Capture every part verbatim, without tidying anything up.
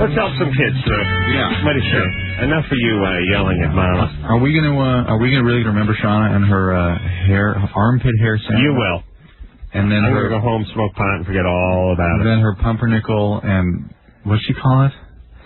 Let's help some kids, sir. Yeah. What do you say? Enough of you uh, yelling at Mama. Are we gonna uh, Are we gonna really remember Shauna and her uh, hair, armpit hair sandwich? You will. And then I'm her, gonna go home, smoke pot, and forget all about and it. then her pumpernickel and what'd she call it?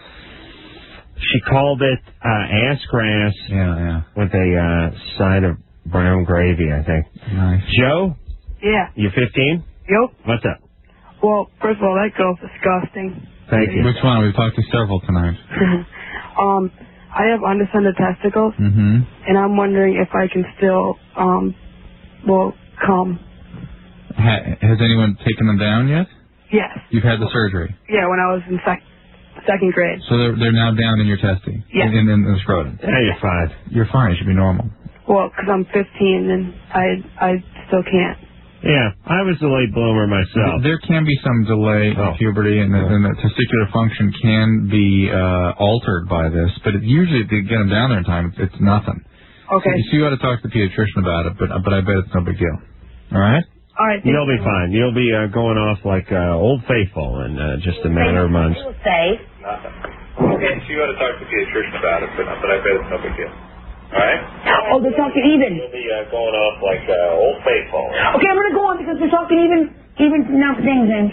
She called it uh, ass grass. Yeah, yeah. With a uh, side of brown gravy, I think. Nice. Joe? Yeah. You fifteen? Yep. What's up? Well, first of all, that girl's disgusting. Thank you. Which one? We've talked to several tonight. um, I have undescended testicles, Mm-hmm. and I'm wondering if I can still, um, well, come. Ha- has anyone taken them down yet? Yes. You've had the surgery. Yeah, when I was in sec- second grade. So they're, they're now down in your testy? Yeah. In, in, in the scrotum? Yeah, you're fine. You're fine. It should be normal. Well, because I'm fifteen and I I still can't. Yeah, I was a late bloomer myself. There can be some delay Oh. in puberty, and the, and the testicular function can be uh, altered by this, but it, usually if you get them down there in time, it's, it's nothing. Okay. So, so you ought to talk to the pediatrician about it, but but I bet it's no big deal. All right? All right. You'll be fine. You'll be uh, going off like uh, Old Faithful in uh, just a matter of months. Say. Okay, so you ought to talk to the pediatrician about it, but, but I bet it's no big deal. All right? Oh, they're talking even. You'll be uh, going off like uh, Old Faithful. Okay, I'm going to go on because they're talking even, even enough things in.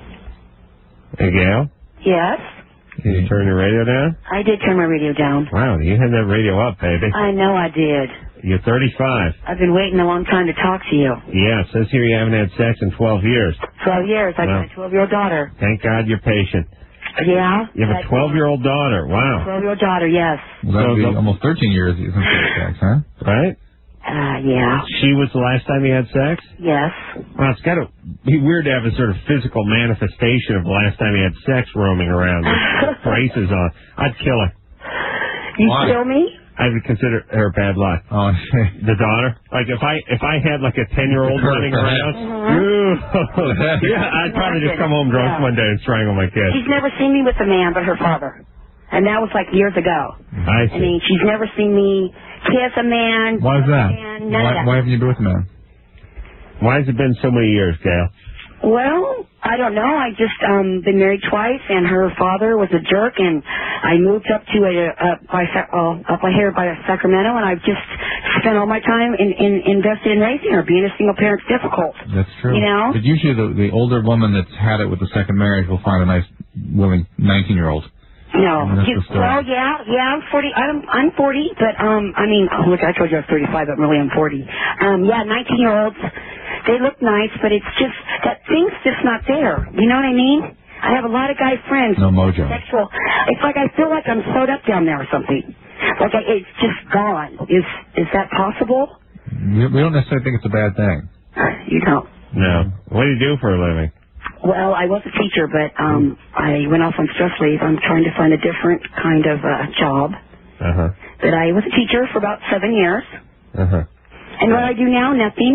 Hey, Gail? Yes? Did you turn your radio down? I did turn my radio down. Wow, you had that radio up, baby. I know I did. You're thirty-five. I've been waiting a long time to talk to you. Yeah, it says here you haven't had sex in twelve years. Twelve years. I Wow. got a twelve-year-old daughter. Thank God you're patient. Yeah? You have a twelve-year-old daughter. Wow. twelve-year-old daughter, yes. Well, that would be So the- almost thirteen years since you had sex, huh? Right? Uh, yeah. She was the last time you had sex? Yes. Well, it's got to be weird to have a sort of physical manifestation of the last time you had sex roaming around with braces on. I'd kill her. You Why? kill me? I would consider her bad luck. Oh, The daughter? Like, if I if I had, like, a ten-year-old running around, ooh, yeah, I'd probably just come home drunk Yeah. one day and strangle my kid. She's never seen me with a man but her father. And that was like years ago. I I see. mean, she's never seen me kiss a man. why is that? And none of Why, that. why haven't you been with a man? Why has it been so many years, Gail? Well, I don't know. I just um been married twice, and her father was a jerk, and I moved up to a uh, by Sa- uh, up by here by Sacramento, and I've just spent all my time in, in invested in raising her. Being a single parent's difficult. That's true. You know? But usually the, the older woman that's had it with the second marriage will find a nice, willing nineteen-year-old. No. That's You- the story. well, yeah, yeah. I'm forty. I'm I'm forty, but um, I mean, oh, look, I told you I was thirty-five, but really I'm forty. Um, yeah, nineteen-year-olds. They look nice, but it's just that thing's just not there. You know what I mean? I have a lot of guy friends. No mojo. Sexual. It's like I feel like I'm sewed up down there or something. Like I, it's just gone. Is is that possible? We, we don't necessarily think it's a bad thing. You don't. No. What do you do for a living? Well, I was a teacher, but um, I went off on stress leave. I'm trying to find a different kind of uh, job. Uh-huh. But I was a teacher for about seven years. Uh-huh. And what I do now, nothing.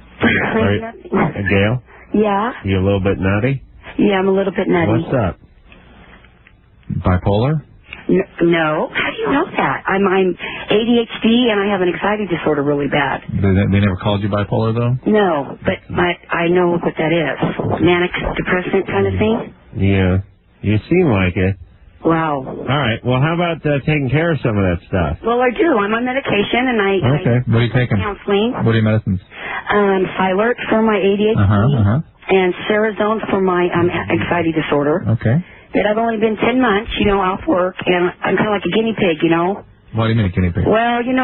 Are you, Nothing. uh, Gail, Yeah. you a little bit nutty? Yeah, I'm a little bit nutty. What's up? Bipolar? N- no. How do you know that? I'm I'm A D H D and I have an anxiety disorder really bad. They, they never called you bipolar, though? No, but my I know what that is. Manic depressant kind of thing. Yeah. You seem like it. Wow. All right. Well, how about uh, taking care of some of that stuff? Well, I do. I'm on medication and I, Okay. I What are you taking? counseling. What are your medicines? Um, Silert for my A D H D Uh-huh, uh-huh. and Serazone for my um, anxiety disorder. Okay. But I've only been ten months, you know, off work, and I'm kind of like a guinea pig, you know. What do you mean a guinea pig? Well, you know.